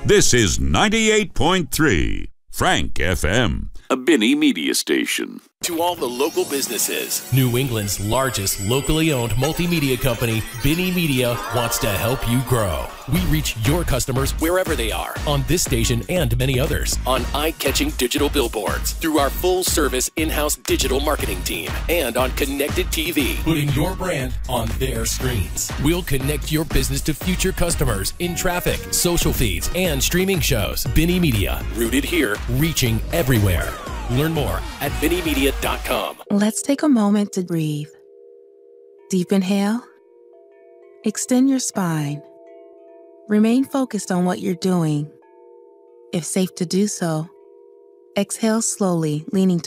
This is 98.3 Frank FM, a Binney Media station. To all the local businesses, New England's largest locally owned multimedia company, Binney Media, wants to help you grow. We reach your customers wherever they are, on this station and many others, on eye-catching digital billboards, through our full-service in-house digital marketing team, and on connected TV, putting your brand on their screens. We'll connect your business to future customers in traffic, social feeds, and streaming shows. Binney Media, rooted here, reaching everywhere. Learn more at BinneyMedia.com. Let's take a moment to breathe. Deep inhale. Extend your spine. Remain focused on what you're doing. If safe to do so, exhale slowly, leaning